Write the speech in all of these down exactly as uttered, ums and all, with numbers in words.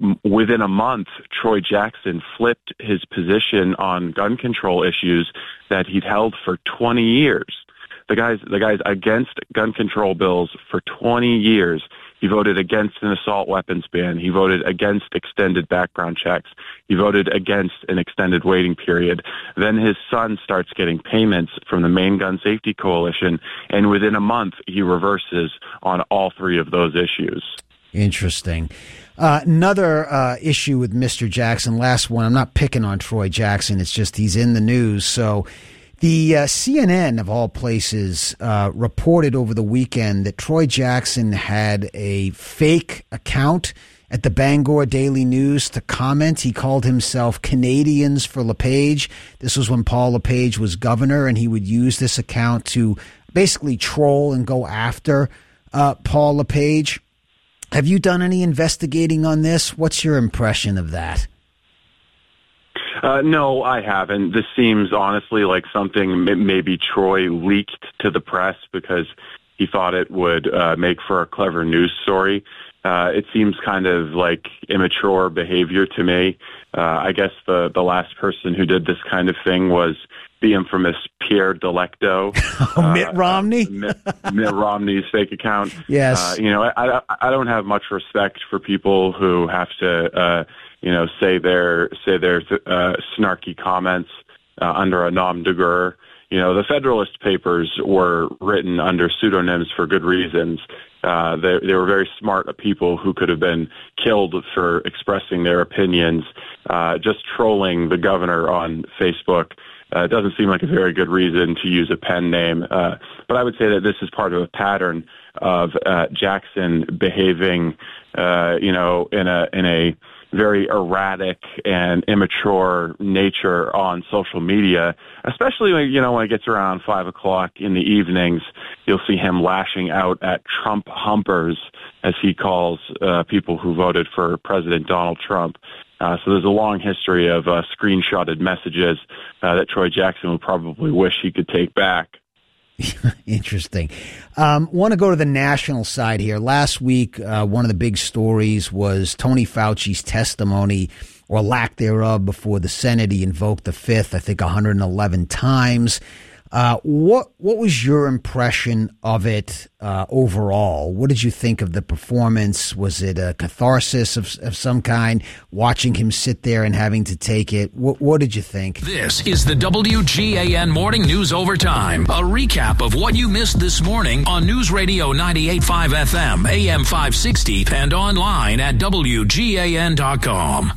within a month, Troy Jackson flipped his position on gun control issues that he'd held for twenty years. The guy's, the guy's against gun control bills for twenty years. He voted against an assault weapons ban. He voted against extended background checks. He voted against an extended waiting period. Then his son starts getting payments from the Maine Gun Safety Coalition, and within a month, he reverses on all three of those issues. Interesting. Uh, another uh, issue with Mister Jackson, last one, I'm not picking on Troy Jackson, it's just he's in the news, so... The uh, C N N, of all places, uh, reported over the weekend that Troy Jackson had a fake account at the Bangor Daily News to comment. He called himself Canadians for LePage. This was when Paul LePage was governor, and he would use this account to basically troll and go after uh, Paul LePage. Have you done any investigating on this? What's your impression of that? Uh, no, I haven't. This seems honestly like something maybe Troy leaked to the press because he thought it would uh, make for a clever news story. Uh, it seems kind of like immature behavior to me. Uh, I guess the, the last person who did this kind of thing was the infamous Pierre Delecto. Oh, Mitt Romney? Uh, Mitt, Mitt Romney's fake account. Yes. Uh, you know, I, I don't have much respect for people who have to, uh, you know, say their say their uh, snarky comments uh, under a nom de guerre. You know, the Federalist Papers were written under pseudonyms for good reasons. Uh, they, they were very smart people who could have been killed for expressing their opinions. Uh, just trolling the governor on Facebook uh, doesn't seem like a very good reason to use a pen name. Uh, but I would say that this is part of a pattern of uh, Jackson behaving, uh, you know, in a in a very erratic and immature nature on social media, especially when, you know, when it gets around five o'clock in the evenings, you'll see him lashing out at Trump humpers, as he calls uh, people who voted for President Donald Trump. Uh, so there's a long history of uh, screenshotted messages uh, that Troy Jackson would probably wish he could take back. Interesting. Um, want to go to the national side here. Last week, uh, one of the big stories was Tony Fauci's testimony, or lack thereof, before the Senate. He invoked the fifth, I think, one hundred eleven times. Uh, what what was your impression of it uh, overall? What did you think of the performance? Was it a catharsis of, of some kind, watching him sit there and having to take it? What, what did you think? This is the W G A N Morning News Overtime, a recap of what you missed this morning on News Radio ninety-eight point five F M, A M five sixty, and online at W G A N dot com.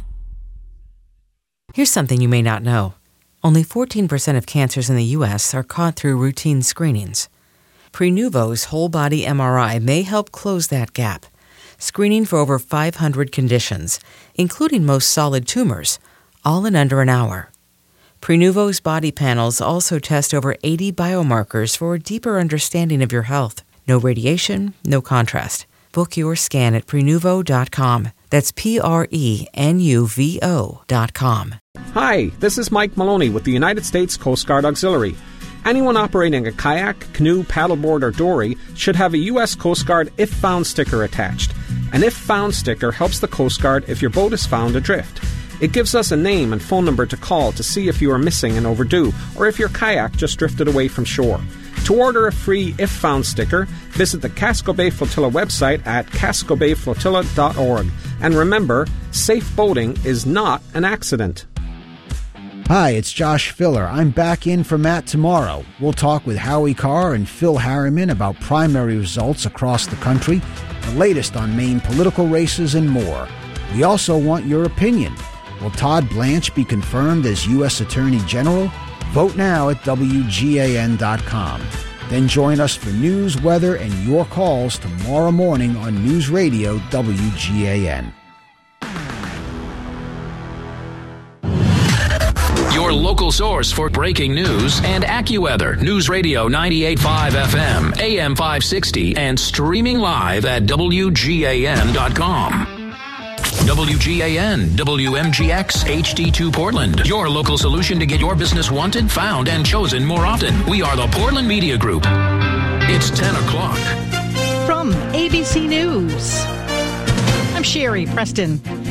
Here's something you may not know. Only fourteen percent of cancers in the U S are caught through routine screenings. Prenuvo's whole-body M R I may help close that gap, screening for over five hundred conditions, including most solid tumors, all in under an hour. Prenuvo's body panels also test over eighty biomarkers for a deeper understanding of your health. No radiation, no contrast. Book your scan at Prenuvo dot com. That's P R E N U V O dot com. Hi, this is Mike Maloney with the United States Coast Guard Auxiliary. Anyone operating a kayak, canoe, paddleboard, or dory should have a U S Coast Guard If Found sticker attached. An If Found sticker helps the Coast Guard if your boat is found adrift. It gives us a name and phone number to call to see if you are missing and overdue, or if your kayak just drifted away from shore. To order a free If Found sticker, visit the Casco Bay Flotilla website at casco bay flotilla dot org. And remember, safe boating is not an accident. Hi, it's Josh Filler. I'm back in for Matt tomorrow. We'll talk with Howie Carr and Phil Harriman about primary results across the country, the latest on Maine political races, and more. We also want your opinion. Will Todd Blanche be confirmed as U S Attorney General? Vote now at W G A N dot com. Then join us for news, weather, and your calls tomorrow morning on News Radio W G A N. Your local source for breaking news and AccuWeather. News Radio ninety-eight point five F M, A M five sixty, and streaming live at W G A N dot com. W G A N, W M G X, H D two Portland. Your local solution to get your business wanted, found, and chosen more often. We are the Portland Media Group. It's ten o'clock. From A B C News, I'm Sherry Preston.